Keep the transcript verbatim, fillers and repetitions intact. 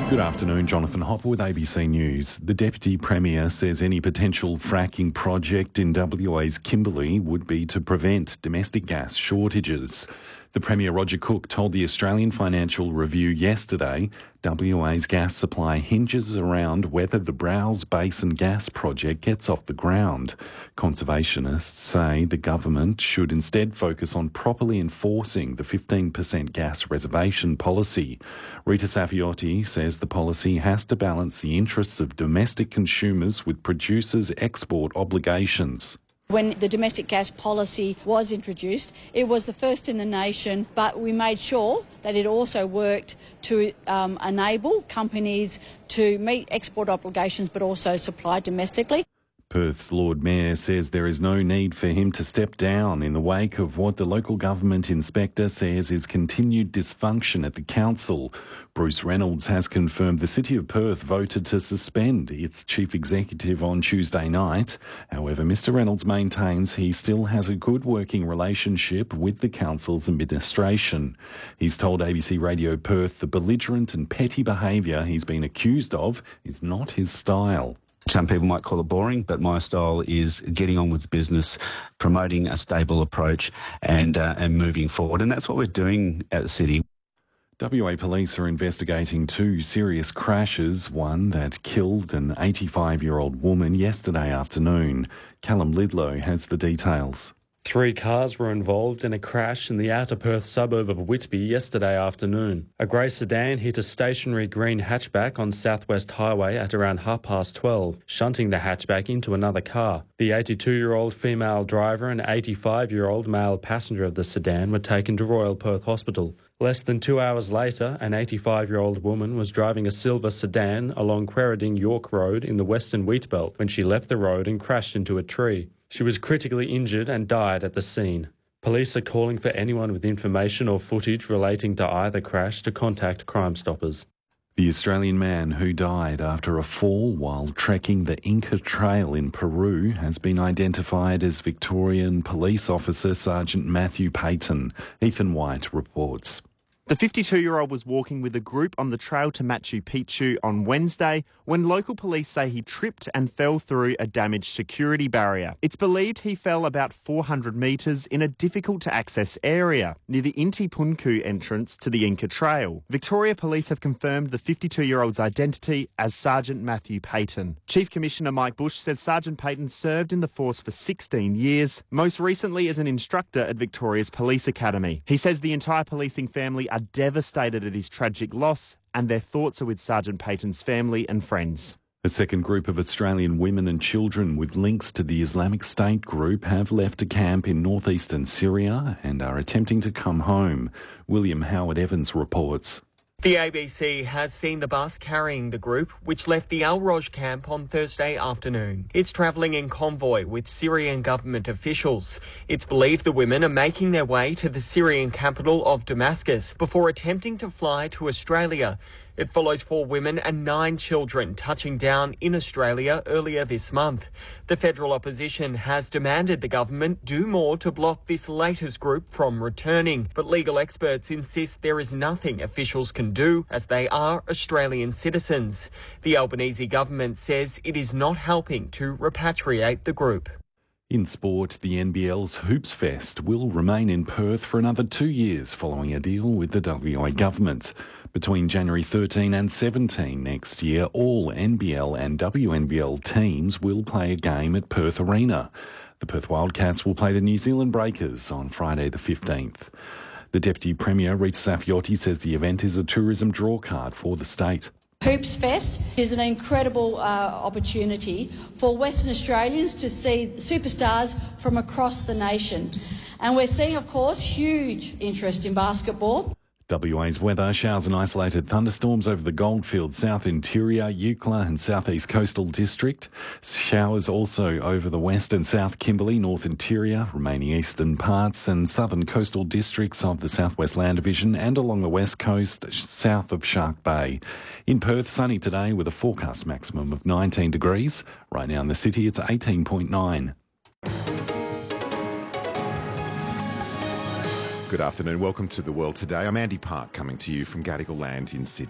Good afternoon, Jonathan Hopper with A B C News. The Deputy Premier says any potential fracking project in W A's Kimberley would be to prevent domestic gas shortages. The Premier, Roger Cook, told the Australian Financial Review yesterday W A's gas supply hinges around whether the Browse Basin gas project gets off the ground. Conservationists say the government should instead focus on properly enforcing the fifteen percent gas reservation policy. Rita Saffioti says the policy has to balance the interests of domestic consumers with producers' export obligations. When the domestic gas policy was introduced, it was the first in the nation, but we made sure that it also worked to um, enable companies to meet export obligations but also supply domestically. Perth's Lord Mayor says there is no need for him to step down in the wake of what the local government inspector says is continued dysfunction at the council. Bruce Reynolds has confirmed the City of Perth voted to suspend its chief executive on Tuesday night. However, Mr Reynolds maintains he still has a good working relationship with the council's administration. He's told A B C Radio Perth the belligerent and petty behaviour he's been accused of is not his style. Some people might call it boring, but my style is getting on with business, promoting a stable approach and uh, and moving forward. And that's what we're doing at the city. W A police are investigating two serious crashes, one that killed an eighty-five-year-old woman yesterday afternoon. Callum Lidlow has the details. Three cars were involved in a crash in the outer Perth suburb of Whitby yesterday afternoon. A grey sedan hit a stationary green hatchback on Southwest Highway at around half past twelve, shunting the hatchback into another car. The eighty-two-year-old female driver and eighty-five-year-old male passenger of the sedan were taken to Royal Perth Hospital. Less than two hours later, an eighty-five-year-old woman was driving a silver sedan along Quairading York Road in the Western Wheatbelt when she left the road and crashed into a tree. She was critically injured and died at the scene. Police are calling for anyone with information or footage relating to either crash to contact Crime Stoppers. The Australian man who died after a fall while trekking the Inca Trail in Peru has been identified as Victorian Police Officer Sergeant Matthew Payton. Ethan White reports. The fifty-two-year-old was walking with a group on the trail to Machu Picchu on Wednesday when local police say he tripped and fell through a damaged security barrier. It's believed he fell about four hundred metres in a difficult-to-access area near the Inti Punku entrance to the Inca Trail. Victoria Police have confirmed the fifty-two-year-old's identity as Sergeant Matthew Payton. Chief Commissioner Mike Bush says Sergeant Payton served in the force for sixteen years, most recently as an instructor at Victoria's Police Academy. He says the entire policing family are devastated at his tragic loss and their thoughts are with Sergeant Payton's family and friends. A second group of Australian women and children with links to the Islamic State group have left a camp in northeastern Syria and are attempting to come home. William Howard Evans reports. The A B C has seen the bus carrying the group, which left the Al Roj camp on Thursday afternoon. It's travelling in convoy with Syrian government officials. It's believed the women are making their way to the Syrian capital of Damascus before attempting to fly to Australia. It follows four women and nine children touching down in Australia earlier this month. The federal opposition has demanded the government do more to block this latest group from returning, but legal experts insist there is nothing officials can do as they are Australian citizens. The Albanese government says it is not helping to repatriate the group. In sport, the N B L's Hoops Fest will remain in Perth for another two years following a deal with the W A government. Between January thirteenth and seventeenth next year, all N B L and W N B L teams will play a game at Perth Arena. The Perth Wildcats will play the New Zealand Breakers on Friday the fifteenth. The Deputy Premier, Rita Saffioti, says the event is a tourism drawcard for the state. Hoops Fest is an incredible uh, opportunity for Western Australians to see superstars from across the nation. And we're seeing, of course, huge interest in basketball. W A's weather: showers and isolated thunderstorms over the Goldfields, South Interior, Eucla and South East Coastal District. Showers also over the West and South Kimberley, North Interior, remaining eastern parts and southern coastal districts of the South West Land Division and along the west coast, south of Shark Bay. In Perth, sunny today with a forecast maximum of nineteen degrees. Right now in the city, it's eighteen point nine. Good afternoon. Welcome to The World Today. I'm Andy Park, coming to you from Gadigal Land in Sydney.